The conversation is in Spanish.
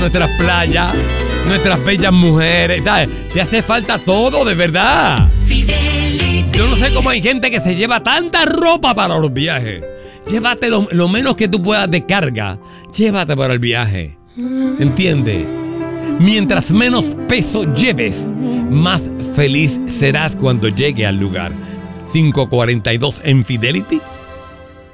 nuestras playas, nuestras bellas mujeres, ¿sabes? Te hace falta todo, de verdad. Yo no sé cómo hay gente que se lleva tanta ropa para los viajes. Llévate lo menos que tú puedas de carga. Llévate para el viaje. ¿Entiendes? Mientras menos peso lleves, más feliz serás cuando llegue al lugar. 542 en Fidelity.